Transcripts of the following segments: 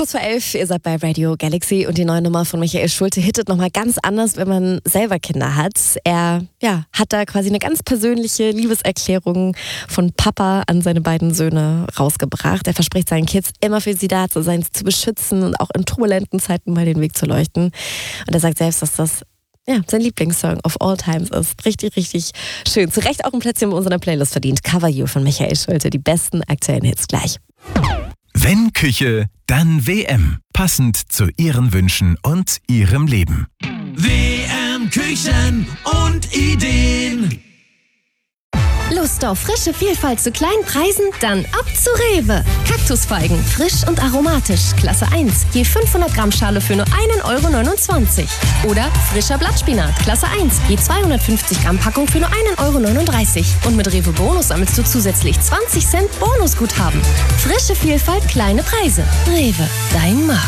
Kurz vor 11, ihr seid bei Radio Galaxy und die neue Nummer von Michael Schulte hittet nochmal ganz anders, wenn man selber Kinder hat. Er hat da quasi eine ganz persönliche Liebeserklärung von Papa an seine beiden Söhne rausgebracht. Er verspricht seinen Kids immer für sie da zu sein, sie zu beschützen und auch in turbulenten Zeiten mal den Weg zu leuchten. Und er sagt selbst, dass das sein Lieblingssong of all times ist. Richtig, richtig schön. Zu Recht auch ein Plätzchen bei unserer Playlist verdient. Cover You von Michael Schulte. Die besten aktuellen Hits gleich. Wenn Küche, dann WM. Passend zu Ihren Wünschen und Ihrem Leben. WM Küchen und Ideen. Lust auf frische Vielfalt zu kleinen Preisen? Dann ab zu Rewe. Kaktusfeigen, frisch und aromatisch, Klasse 1, je 500 Gramm Schale für nur 1,29 €. Oder frischer Blattspinat, Klasse 1, je 250 Gramm Packung für nur 1,39 €. Und mit Rewe Bonus sammelst du zusätzlich 20 Cent Bonusguthaben. Frische Vielfalt, kleine Preise. Rewe, dein Markt.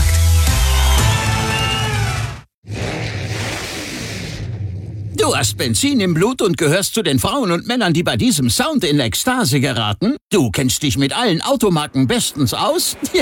Du hast Benzin im Blut und gehörst zu den Frauen und Männern, die bei diesem Sound in Ekstase geraten? Du kennst dich mit allen Automarken bestens aus? Ja!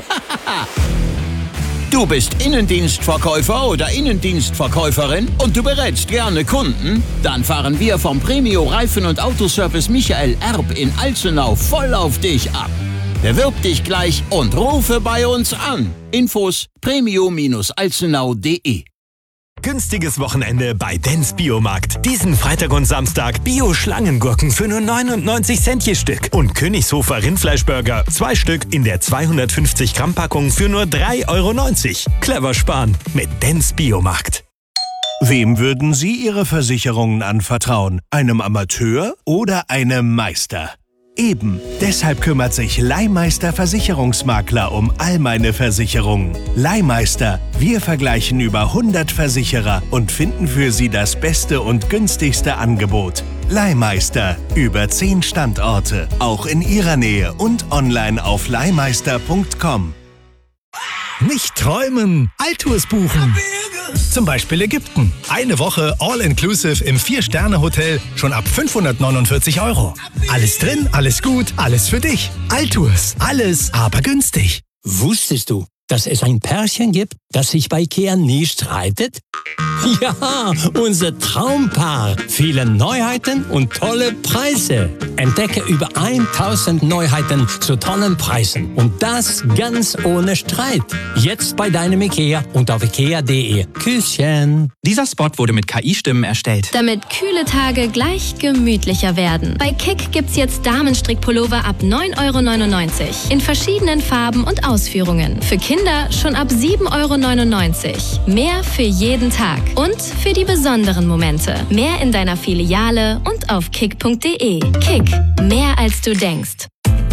Du bist Innendienstverkäufer oder Innendienstverkäuferin und du berätst gerne Kunden? Dann fahren wir vom Premio Reifen- und Autoservice Michael Erb in Alzenau voll auf dich ab. Bewirb dich gleich und rufe bei uns an. Infos premio-alzenau.de. Günstiges Wochenende bei Dens Biomarkt. Diesen Freitag und Samstag Bio-Schlangengurken für nur 99 Cent je Stück. Und Königshofer Rindfleischburger, 2 Stück in der 250 Gramm Packung für nur 3,90 €. Clever sparen mit Dens Biomarkt. Wem würden Sie Ihre Versicherungen anvertrauen? Einem Amateur oder einem Meister? Eben, deshalb kümmert sich Leihmeister Versicherungsmakler um all meine Versicherungen. Leihmeister, wir vergleichen über 100 Versicherer und finden für Sie das beste und günstigste Angebot. Leihmeister, über 10 Standorte, auch in Ihrer Nähe und online auf leihmeister.com. Nicht träumen, Alltours buchen. Zum Beispiel Ägypten. Eine Woche All-Inclusive im 4-Sterne-Hotel schon ab 549 €. Alles drin, alles gut, alles für dich. Alltours, alles aber günstig. Wusstest du, dass es ein Pärchen gibt, das sich bei IKEA nie streitet? Ja, unser Traumpaar. Viele Neuheiten und tolle Preise. Entdecke über 1000 Neuheiten zu tollen Preisen. Und das ganz ohne Streit. Jetzt bei deinem IKEA und auf ikea.de. Küsschen. Dieser Spot wurde mit KI-Stimmen erstellt. Damit kühle Tage gleich gemütlicher werden. Bei Kick gibt's jetzt Damenstrickpullover ab 9,99 € in verschiedenen Farben und Ausführungen. Für Kinder schon ab 7,99 €. Mehr für jeden Tag und für die besonderen Momente. Mehr in deiner Filiale und auf kick.de. Kick, mehr als du denkst.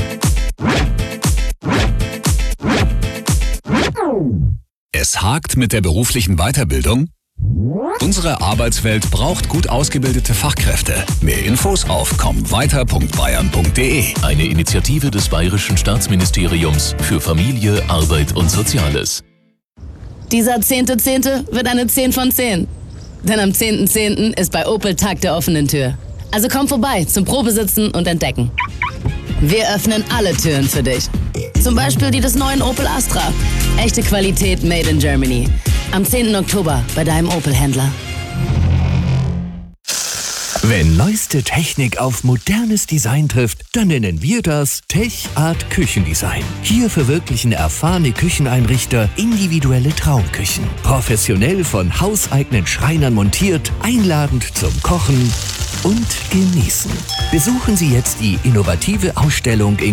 Es hakt mit der beruflichen Weiterbildung? Unsere Arbeitswelt braucht gut ausgebildete Fachkräfte. Mehr Infos auf kommweiter.bayern.de. Eine Initiative des Bayerischen Staatsministeriums für Familie, Arbeit und Soziales. Dieser 10.10. wird eine 10 von 10. Denn am 10.10. ist bei Opel Tag der offenen Tür. Also komm vorbei zum Probesitzen und Entdecken. Wir öffnen alle Türen für dich. Zum Beispiel die des neuen Opel Astra. Echte Qualität made in Germany. Am 10. Oktober bei deinem Opel-Händler. Wenn neueste Technik auf modernes Design trifft, dann nennen wir das Tech-Art Küchendesign. Hier verwirklichen erfahrene Kücheneinrichter individuelle Traumküchen. Professionell von hauseigenen Schreinern montiert, einladend zum Kochen und Genießen. Besuchen Sie jetzt die innovative Ausstellung in